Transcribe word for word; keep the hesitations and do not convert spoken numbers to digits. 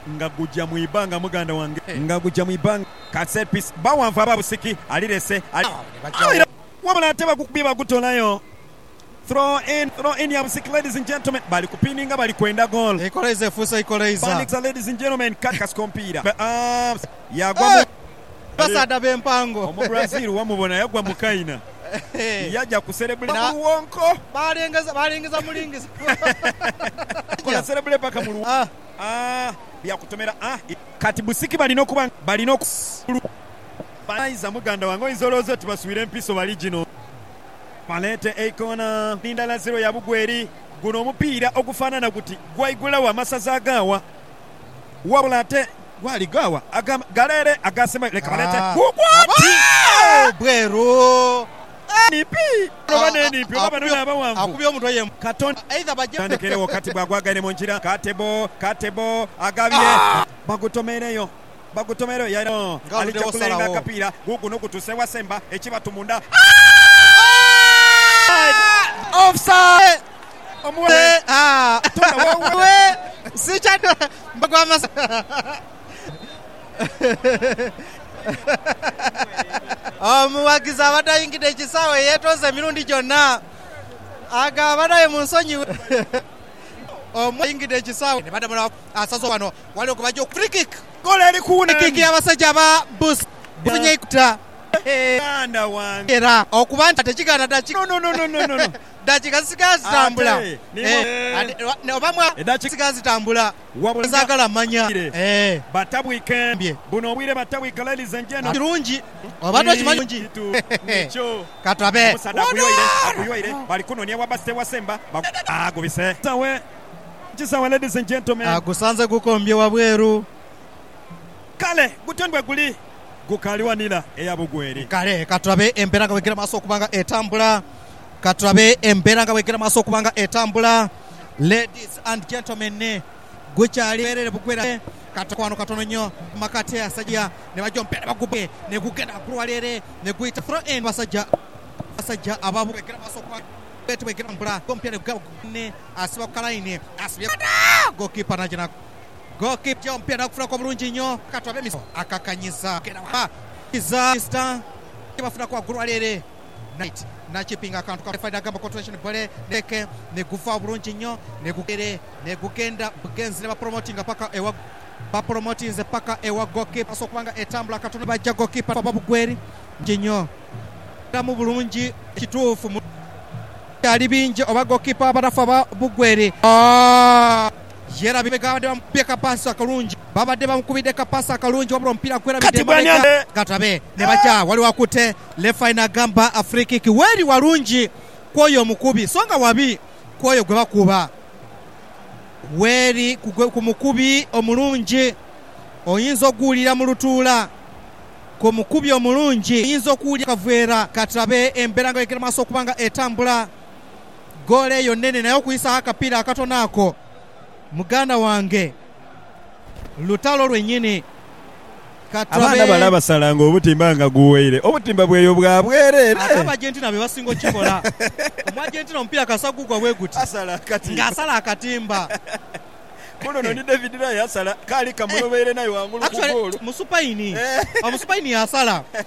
nga gujja mu ibanga muganda wange nga gujja mu ibanga kaset piece bawanva ababusiki alirese wabula ate bagukubye bagutolayo. Throw in, throw in ya busiki, ladies and gentlemen. Bali kupininga bali kwenda goal. Ekoleze fusa ekoleza. Balikza, ladies and gentlemen, kakas kompira. Um, yagwa mu basada bempango. Omu Brazil wamubona yagwa mukaina. Yaja ku celebrate mu wonko. Balengeza balengeza mulingiza. Kola celebrate paka mu ah ah bya kutomera ah kati busiki bali nokuba bali nok Baiza muganda wango izolozo tubasubire empiso bali gino. Palete Akona Nindala zero ya Bugweri guno omupiira ogufaanana guti gwaigula wa masaza agawa wabula ate gwali gawa agam galere agasema leka palete kukwati bweru nipi roba ne nipi roba no abawanvu akubyo omuntu yem katon either bajja tandekere wakati bwagwagane mu njira katebo katebo agabye bagutomereyo bagutomereyo yano alija kulenga kapira guguno kutusewa semba ekibatumunda offside omwe ah we sichado mbagwa masa omuwagiza abadayingide ekisawe yetoze mirundi gyonna aga abadaye mu nsonyi omuyingide ekisawe ne badamula asazo wano wali okubajja free kick gol eri kuwuna kick y'abasajja ba bus bunye ikuta Ganda wange era okuba nti tekigana dakika no no no no no no dakika zisigaye zitambula ne obamwa zisigaye zitambula wabuzagala manya eh batabwike buno obwire batabwike ladies and gentlemen kirungi obadde okimanyi ekyo katabe akuyoire akuyoire bali kunonya wabaste wasemba agubise tawe kisawa ladies and gentlemen agusanze gukombye wabweru kale gutondwe guli gukaliwanira eya Bugweri kale katulabe embeera nga wegera maaso okubanga etambula katulabe embeera nga wegera maaso okubanga etambula ladies and gentlemen gukyali berere Bugweri katakwano katono nnyo makate asajja ne bajja ompeera bagubbe ne gugenda kulwalere ne guyita throw in basajja basajja ababu wegera maaso okubanga betu wegera mpula ompeera ne asiba kalaini asibye goalkeeper najina goalkeeper jo mpira nakufuna kwa bulungi nnyo katwabe miso akakanyiza kera iza star kibafuna kwa gurwalere night na chipping account kwa faida gamba contribution bole neke ne gufa bulungi nnyo ne gukere ne gukenda bugenzi ne ba promoting paka ewa ba promoting ze paka ewa goalkeeper so kubanga etambula katono bajja goalkeeper kwa Bugweri nnyo tamu bulungi kituufu ali binje oba goalkeeper abadafa ba Bugweri ah yera bibegabade bampeka pasa kalungi babade bamukubide kapasa kalungi wabro mpira kwera bidembe katabe ne bacha wali wakute le final gamba Afrika kiweri walungi koyo mukubi songa wabi koyo gwe bakuba weri ku mukubi omulungi oyinzo gulira mu lutula ku mukubi omulungi oyinzo kulira kavera katabe emberanga ekera maso kubanga etambula gole yo nene nayo kuyisa akapira akatonako muganda wange lutalo lwenyini abaana balaba salanga obutimba nga guweire obutimba bweyo bwa bwerere aba Argentina be basingo kikola omu Argentina ompira kasagugwa bweguti asala akatimba ngasala akatimba kuno no ni David Raya asala kali kamulobere nayo wangulu ku goal musupaini omusupaini asala